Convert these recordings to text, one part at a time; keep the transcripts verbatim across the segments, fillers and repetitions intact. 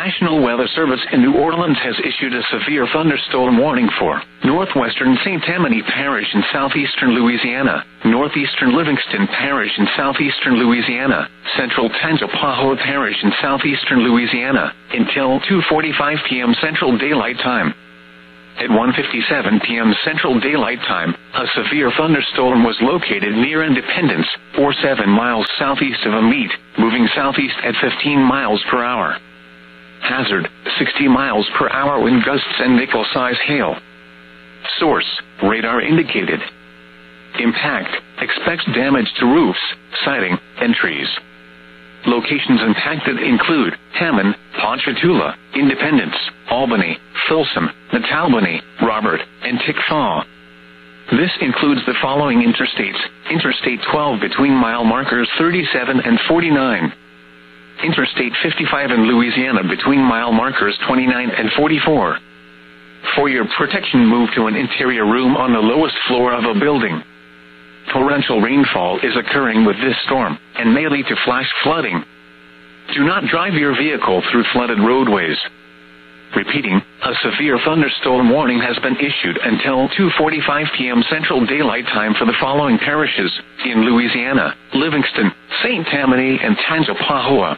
National Weather Service in New Orleans has issued a severe thunderstorm warning for northwestern Saint Tammany Parish in southeastern Louisiana, northeastern Livingston Parish in southeastern Louisiana, central Tangipahoa Parish in southeastern Louisiana, until two forty-five p.m. Central Daylight Time. At one fifty-seven p.m. Central Daylight Time, a severe thunderstorm was located near Independence, or seven miles southeast of Amite, moving southeast at fifteen miles per hour. Hazard, sixty miles per hour wind gusts and nickel-size hail. Source, radar indicated. Impact, expects damage to roofs, siding, and trees. Locations impacted include Hammond, Ponchatoula, Independence, Albany, Folsom, Natalbany, Robert, and Tickfaw. This includes the following interstates: Interstate twelve between mile markers thirty-seven and forty-nine. Interstate fifty-five in Louisiana between mile markers twenty-nine and forty-four. For your protection, move to an interior room on the lowest floor of a building. Torrential rainfall is occurring with this storm and may lead to flash flooding. Do not drive your vehicle through flooded roadways. Repeating, a severe thunderstorm warning has been issued until two forty-five p.m. Central Daylight Time for the following parishes in Louisiana: Livingston, Saint Tammany, and Tangipahoa.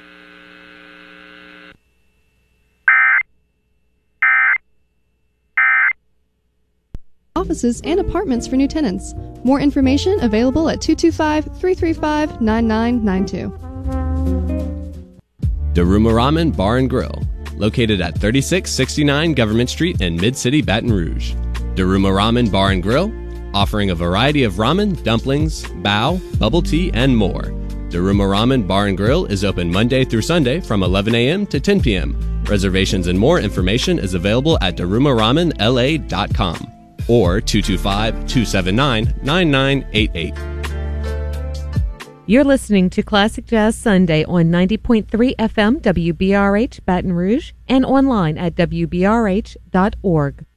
Offices and apartments for new tenants. More information available at two two five, three three five, nine nine nine two. Daruma Ramen Bar and Grill, located at thirty-six sixty-nine Government Street in Mid-City, Baton Rouge. Daruma Ramen Bar and Grill, offering a variety of ramen, dumplings, bao, bubble tea, and more. Daruma Ramen Bar and Grill is open Monday through Sunday from eleven a.m. to ten p.m. Reservations and more information is available at daruma ramen l a dot com or two two five, two seven nine, nine nine eight eight. You're listening to Classic Jazz Sunday on ninety point three F M W B R H Baton Rouge and online at w b r h dot org.